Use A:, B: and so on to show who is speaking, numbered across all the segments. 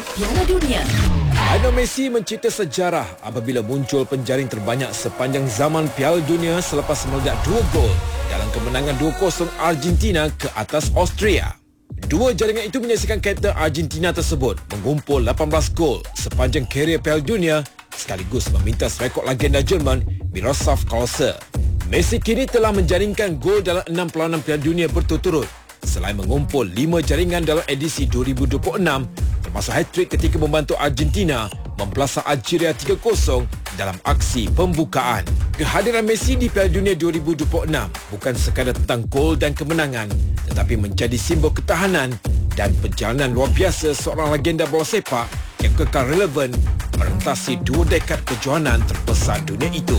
A: Piala Dunia.
B: Lionel Messi mencipta sejarah apabila muncul penjaring terbanyak sepanjang zaman Piala Dunia selepas meledak 2 gol dalam kemenangan 2-0 Argentina ke atas Austria. Dua jaringan itu menyaksikan kapten Argentina tersebut mengumpul 18 gol sepanjang karier Piala Dunia sekaligus memintas rekod legenda Jerman Miroslav Klose. Messi kini telah menjaringkan gol dalam 6 perlawanan Piala Dunia berturut-turut selain mengumpul 5 jaringan dalam edisi 2026 termasuk hat-trick ketika membantu Argentina membelasah Algeria 3-0 dalam aksi pembukaan. Kehadiran Messi di Piala Dunia 2026 bukan sekadar tentang gol dan kemenangan tetapi menjadi simbol ketahanan dan perjalanan luar biasa seorang legenda bola sepak yang kekal relevan merentasi 2 dekad kejohanan terbesar dunia itu.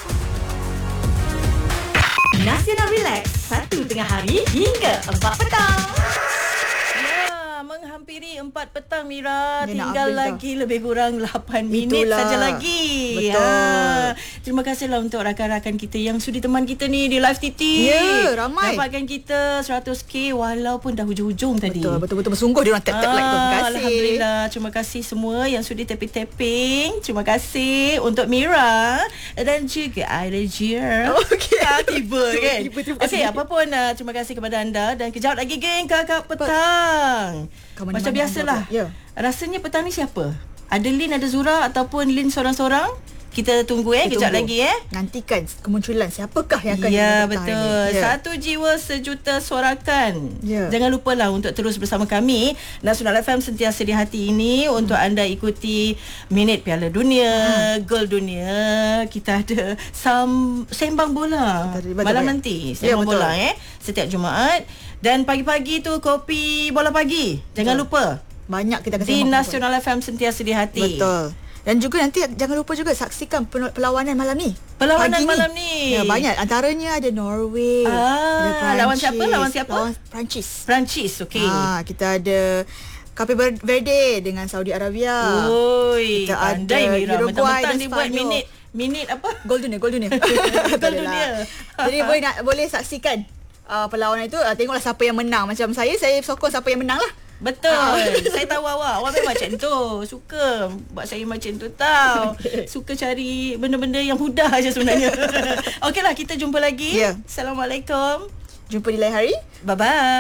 A: Nasional Relax, 1 tengah hari hingga 4 petang.
C: Menghampiri 4 petang, Mira.
D: Dia
C: Tinggal lagi lebih kurang 8 minit
D: Itulah.
C: saja lagi.
D: Betul.
C: Terima kasihlah untuk rakan-rakan kita yang sudi teman kita ni di live TT.
D: Ya, ramai.
C: Dapatkan kita 100k walaupun dah hujung-hujung tadi.
D: Betul bersungguh dia orang tap-tap like tu. Terima kasih.
C: Alhamdulillah. Terima kasih semua yang sudi tapping-tapping. Terima kasih untuk Mira dan juga Aida.
D: Okey.
C: Tiba kan.
D: Terima kasih.
C: Okey, apa pun terima kasih kepada anda dan kejap lagi geng Kakak Petang. Macam biasalah.
D: Ya.
C: Rasanya petang ni siapa? Ada Lin, ada Zura ataupun Lin seorang-seorang? Kita tunggu kejap
D: Tunggu.
C: lagi
D: Nantikan kemunculan siapakah yang akan
C: Ya,
D: petang
C: betul.
D: ini. Ya.
C: 1 jiwa sejuta sorakan.
D: Ya.
C: Jangan lupalah untuk terus bersama kami Nasional FM sentiasa di hati ini untuk anda ikuti minit Piala Dunia, gol dunia. Kita ada sembang bola
D: Betul,
C: malam
D: betul.
C: nanti.
D: Ya,
C: Sembang
D: betul.
C: bola setiap Jumaat dan pagi-pagi tu kopi bola pagi. Jangan lupa
D: Banyak kita akan
C: di
D: sembang.
C: Nasional FM sentiasa di hati.
D: Betul. Dan juga nanti jangan lupa juga saksikan perlawanan malam ni.
C: Perlawanan
D: Pagi
C: malam ni.
D: Ya, banyak. Antaranya ada Norway. Ada Perancis.
C: lawan siapa? Lawan siapa?
D: Lawan Perancis.
C: Perancis, okey.
D: Kita ada Cape Verde dengan Saudi Arabia.
C: Oi,
D: Kita
C: pandai
D: ada
C: Mira.
D: Uruguay
C: Mentang-mentang
D: dan
C: dia buat
D: Sepanyol.
C: minit apa?
D: Gol dunia.
C: Gol
D: Betul
C: dunia.
D: lah. Jadi boleh saksikan perlawanan itu. Tengoklah siapa yang menang. Macam saya sokong siapa yang menang lah.
C: Betul. Saya tahu awak memang macam tu. Suka buat saya macam tu tau. Suka cari benda-benda yang mudah aja sebenarnya. Okeylah, kita jumpa lagi.
D: Ya.
C: Assalamualaikum.
D: Jumpa di lain hari.
C: Bye-bye.